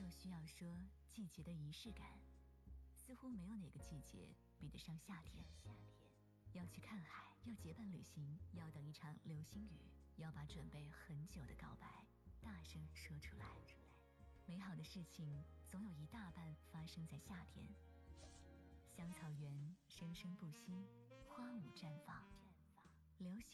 若需要说季节的仪式感，似乎没有哪个季节比得上夏天。要去看海，要结伴旅行，要等一场流星雨，要把准备很久的告白大声说出来。美好的事情总有一大半发生在夏天。香草园生生不息，花舞绽放，流行